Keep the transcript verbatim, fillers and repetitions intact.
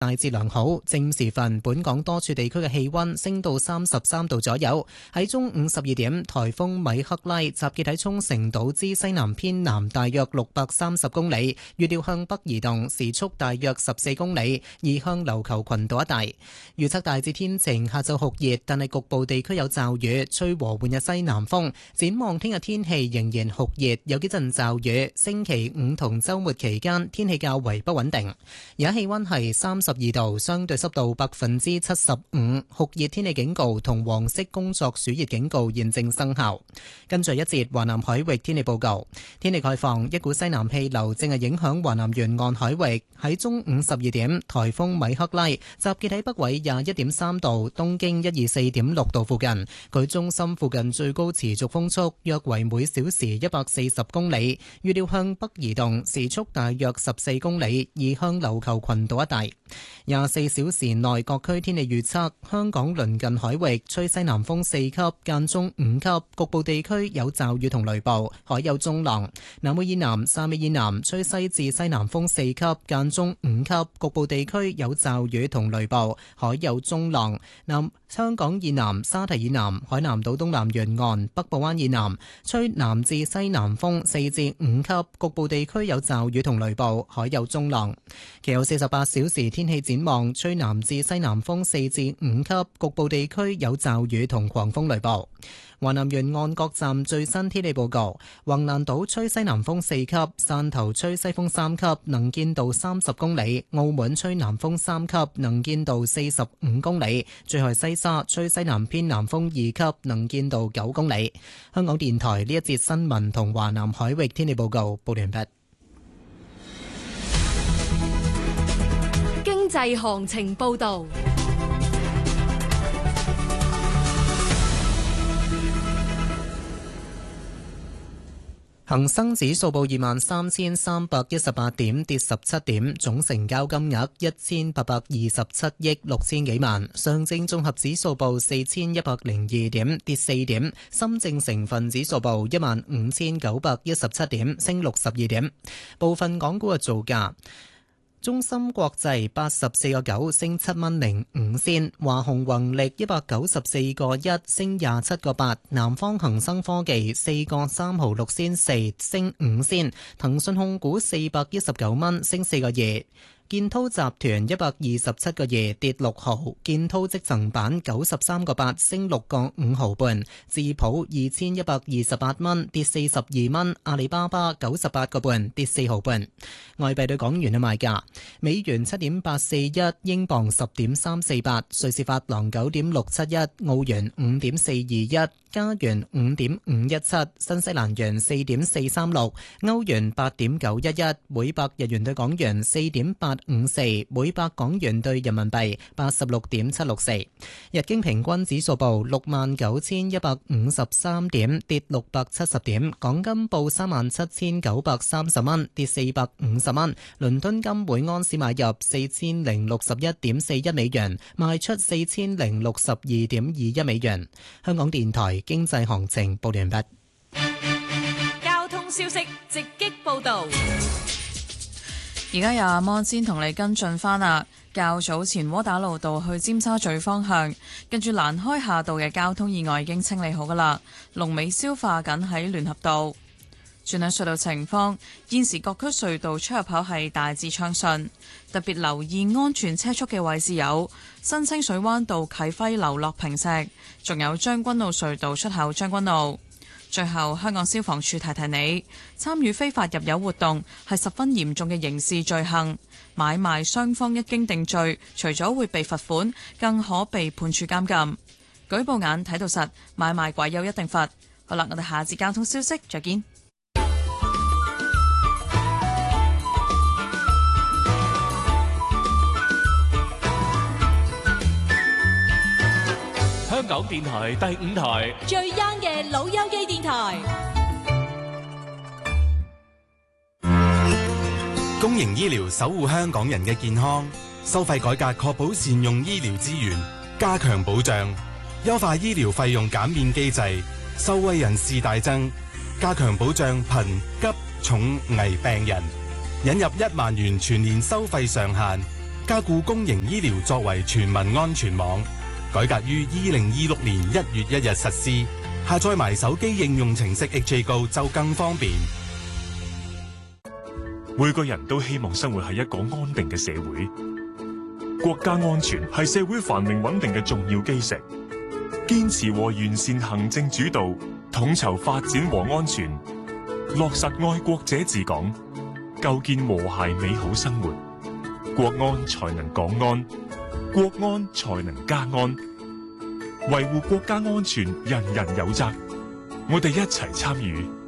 大致良好，正午時分，本港多處地區嘅氣溫升到三十三度左右。喺中午十二點，颱風米克拉集結喺沖繩島之西南偏南大約六百三十公里，預料向北移動，時速大約十四公里，移向琉球群島一帶。預測大致天晴，下晝酷熱，但係局部地區有驟雨，吹和緩嘅西南風。展望聽日天氣仍然酷熱，有幾陣驟雨。星期五同週末期間天氣較為不穩定。而家氣溫係三十二度，相對濕度百分之七十五，酷熱天氣警告同黃色工作暑熱警告現正生效。跟住一節華南海域天氣報告，天氣概況，一股西南氣流正係影響華南沿岸海域。喺中午十二點，颱風米克拉集結喺北緯廿一點三度，東經一二四點六度附近。佢中心附近最高持續風速約為每小時一百四十公里，預料向北移動，時速大約十四公里，移向琉球群島一帶。廿四小時內各區天氣預測：香港鄰近海域吹西南風四級，間中五級，局部地區有驟雨同雷暴，海有中浪。南澳以南、汕尾以南吹西至西南風四級，間中五級，局部地區有驟雨同雷暴，海有中浪。南香港以南、沙堤以南、海南島東南沿岸、北部灣以南吹南至西南風四至五級，局部地區有驟雨同雷暴，海有中浪。其後四十八小時天氣展望，吹南至西南風四至五級，局部地區有驟雨同狂風雷暴。華南沿岸各站最新天氣報告：橫瀾島吹西南風四級，汕頭吹西風三級，能見度三十公里；澳門吹南風三級，能見度四十五公里；最後西沙吹西南偏南風二級，能見度九公里。香港電台呢一節新聞同華南海域天氣報告報完畢。 經濟行情報導。 恒生指數報二萬三千三百一十八點，跌十七點，總成交金額一千八百二十七億六千幾萬。上證綜合指數報四千一百零二點，跌四點。深證成分指數報一萬五千九百一十七點，升六十二點。部分港股嘅造價。中芯國際八十四個九升七蚊零五仙，華虹宏力一百九十四個一升廿七個八，南方恒生科技四個三毫六仙四升五仙，騰訊控股四百一十九蚊升四個二。建滔集團一百二十七個二跌六毫，建滔積層板九十三個八升六個五毫半，智普二千一百二十八蚊跌四十二蚊，阿里巴巴九十八個半跌四毫半。外幣對港元嘅賣價：美元七點八四一，英鎊十點三四八，瑞士法郎九點六七一，澳元五點四二一，加元五點五一七，新西蘭元四點四三六，歐元八點九一一，每百日元對港元四點八五四，每百港元對人民幣八十六點七六四。日經平均指數報六萬九千一百五十三點，跌六百七十點。港金報三萬七千九百三十蚊，跌四百五十蚊。倫敦金每安士買入四千零六十一點四一美元，賣出四千零六十二點二一美元。香港電台經濟行情報完畢。 交通消息直擊報道。 而家有阿摩先同你跟進返啦。較早前窩打老道去尖沙咀方向，跟住蘭開夏道嘅交通意外已經清理好噶啦，龍尾消化緊喺聯合道。轉喺隧道情況，現時各區隧道出入口係大致暢順，特別留意安全車速嘅位置有新清水灣道啟輝樓落坪石，仲有將軍澳隧道出口將軍澳。最後，香港消防處提提你，參與非法入油活動係十分嚴重嘅刑事罪行，買賣雙方一經定罪，除咗會被罰款，更可被判處監禁。舉報眼睇到實，買賣鬼有一定罰。好啦，我哋下節交通消息再見。 香港電台第五台最 young 嘅老友記電台。 公營醫療守護香港人嘅健康，收費改革確保善用醫療資源，加強保障，優化醫療費用減免機制，受惠人士大增，加強保障貧急重危病人，引入一萬元全年收費上限， 加固公營醫療作為全民安全網，改革於二零二六年一月一日實施。下載埋手機應用程式 H A Go 就更方便。 每個人都希望生活喺一個安定嘅社會，國家安全係社會繁榮穩定嘅重要基石。堅持和完善行政主導，統籌發展和安全，落實愛國者治港，構建和諧美好生活，國安才能港安，國安才能家安。維護國家安全，人人有責。我哋一齊參與，